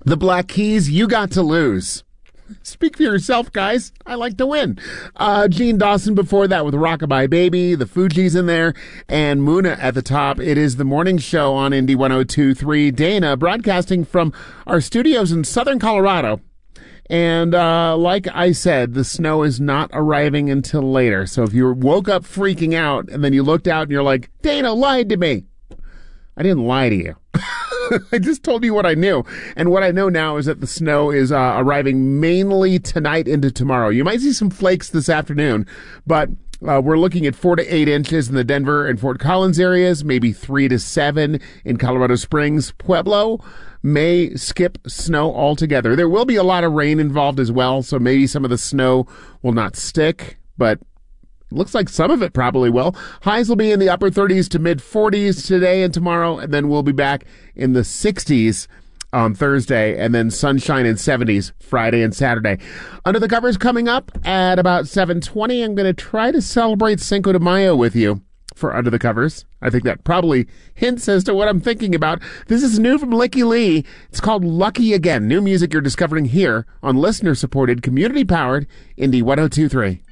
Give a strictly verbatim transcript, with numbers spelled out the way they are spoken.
The Black Keys, You Got to Lose. Speak for yourself, guys. I like to win. Uh, Gene Dawson before that with Rockabye Baby, the Fugees in there, and Muna at the top. It is the morning show on Indy one oh two point three. Dana broadcasting from our studios in southern Colorado. And uh, like I said, the snow is not arriving until later. So if you woke up freaking out and then you looked out and you're like, Dana lied to me. I didn't lie to you. I just told you what I knew. And what I know now is that the snow is uh, arriving mainly tonight into tomorrow. You might see some flakes this afternoon, but uh, we're looking at four to eight inches in the Denver and Fort Collins areas, maybe three to seven in Colorado Springs. Pueblo may skip snow altogether. There will be a lot of rain involved as well, so maybe some of the snow will not stick, but looks like some of it probably will. Highs will be in the upper thirties to mid forties today and tomorrow, and then we'll be back in the sixties on Thursday, and then sunshine in seventies Friday and Saturday. Under the Covers coming up at about seven twenty. I'm going to try to celebrate Cinco de Mayo with you for Under the Covers. I think that probably hints as to what I'm thinking about. This is new from Licky Lee. It's called Lucky Again. New music you're discovering here on listener-supported, community-powered Indy one oh two point three.